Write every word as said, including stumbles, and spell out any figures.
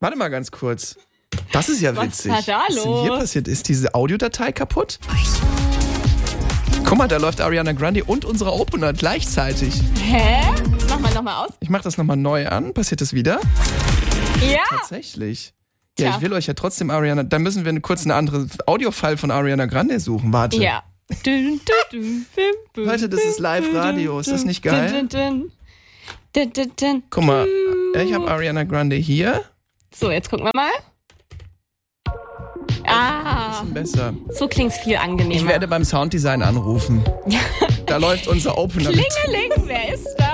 Warte mal ganz kurz. Das ist ja witzig. Was ist da los? Was denn hier passiert? Ist diese Audiodatei kaputt? Guck mal, da läuft Ariana Grande und unsere Opener gleichzeitig. Hä? Mach mal nochmal aus. Ich mach das nochmal neu an. Passiert das wieder? Ja. Tatsächlich. Ja, Tja. ich will euch ja trotzdem Ariana... Dann müssen wir kurz eine andere Audiofile von Ariana Grande suchen. Warte. Ja. Leute, das ist Live-Radio. Ist das nicht geil? Guck mal, ich habe Ariana Grande hier. So, jetzt gucken wir mal. Ah, Bisschen besser. so klingt's viel angenehmer. Ich werde beim Sounddesign anrufen. Da läuft unser Opener. Klingeling, wer ist da?